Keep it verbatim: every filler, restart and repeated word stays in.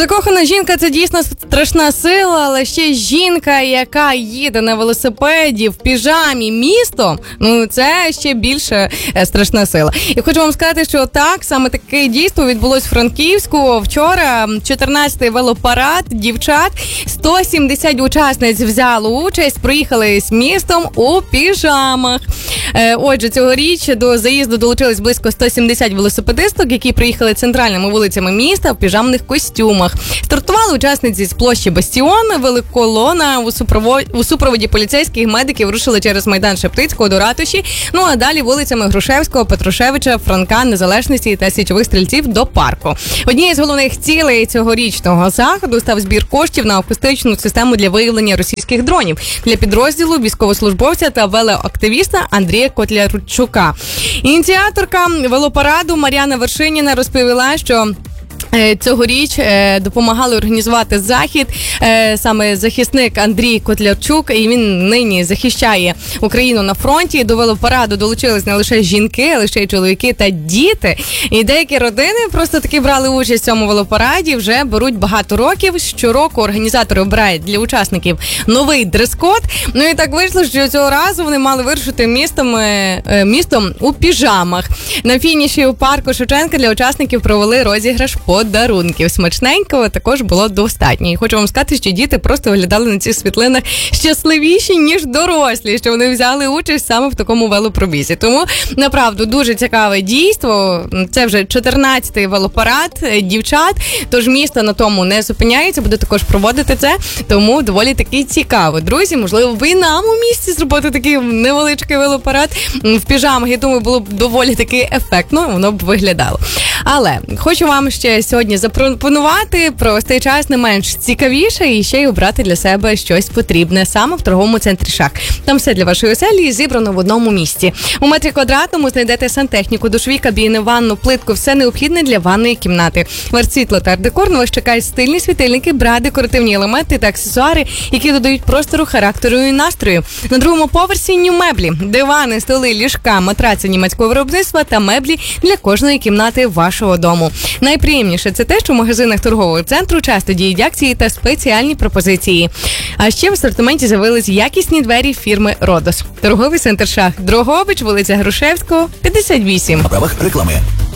Закохана жінка – це дійсно страшна сила, але ще жінка, яка їде на велосипеді в піжамі містом, ну це ще більше страшна сила. І хочу вам сказати, що так, саме таке дійство відбулось в Франківську. Вчора чотирнадцятий велопарад дівчат, сто сімдесят учасниць взяли участь, проїхали з містом у піжамах. Отже, цьогоріч до заїзду долучились близько сто сімдесят велосипедисток, які приїхали центральними вулицями міста в піжамних костюмах. Стартували учасниці з площі Бастіон, великолона у супроводі, у супроводі поліцейських медиків рушили через майдан Шептицького до ратуші, ну а далі вулицями Грушевського, Петрушевича, Франка, Незалежності та Січових стрільців до парку. Однією з головних цілей цьогорічного заходу став збір коштів на акустичну систему для виявлення російських дронів для підрозділу військовослужбовця та велоактивіста Андрія Котлярчука. Ініціаторка велопараду Мар'яна Вершиніна розповіла, що цьогоріч допомагали організувати захід саме захисник Андрій Котлярчук, і він нині захищає Україну на фронті. До велопараду долучились не лише жінки, а лише й чоловіки та діти. І деякі родини просто таки брали участь в цьому велопараді, вже беруть багато років. Щороку організатори обирають для учасників новий дрес-код. Ну і так вийшло, що цього разу вони мали вирушити містом, містом у піжамах. На фініші у парку Шевченка для учасників провели розіграш подарунків. Смачненького також було достатньо. І хочу вам сказати, що діти просто виглядали на цих світлинах щасливіші, ніж дорослі, що вони взяли участь саме в такому велопробізі. Тому, направду, дуже цікаве дійство. Це вже чотирнадцятий велопарад дівчат, тож місто на тому не зупиняється, буде також проводити це, тому доволі таки цікаво. Друзі, можливо, ви нам у місті зробити такий невеличкий велопарад в піжамах. Я думаю, було б доволі таки ефектно, воно б виглядало. Але хочу вам ще сьогодні запропонувати провести час не менш цікавіше і ще й обрати для себе щось потрібне саме в торговому центрі «Шах». Там все для вашої оселі зібрано в одному місці. У метрі квадратному знайдете сантехніку, душові кабіни, ванну, плитку, все необхідне для ванної кімнати. Версвітло та арт-декор, на вас чекають стильні світильники, бра, декоративні елементи та аксесуари, які додають простору, характеру і настрою. На другому поверсі нью-меблі, дивани, столи, ліжка, матраци німецького виробництва та меблі для кожної кімнати вашого дому. Найприємніше це те, що в магазинах торгового центру часто діють акції та спеціальні пропозиції. А ще в асортименті з'явились якісні двері фірми «Родос». Торговий центр «Шах», Дрогобич, вулиця Грушевського, п'ятдесят вісім. На правах реклами.